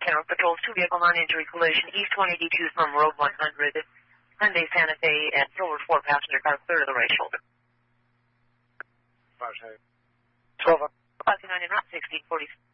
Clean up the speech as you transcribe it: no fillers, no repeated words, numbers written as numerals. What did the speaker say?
Carroll Patrol, 2 vehicle non-injury collision, East 182 from Road 100, Hyundai Santa Fe and Silver 4 passenger car, clear to the right shoulder. 12 up. Passing on in route 1640.